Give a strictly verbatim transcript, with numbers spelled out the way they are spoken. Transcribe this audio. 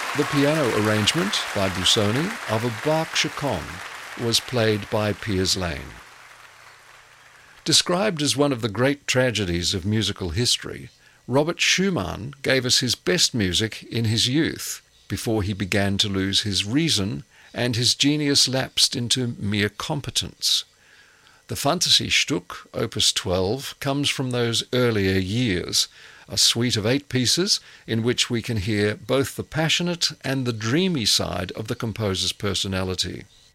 The piano arrangement by Busoni of a Bach chaconne was played by Piers Lane. Described as one of the great tragedies of musical history, Robert Schumann gave us his best music in his youth, before he began to lose his reason and his genius lapsed into mere competence. The Fantasie-Stück, Opus twelve, comes from those earlier years, a suite of eight pieces in which we can hear both the passionate and the dreamy side of the composer's personality.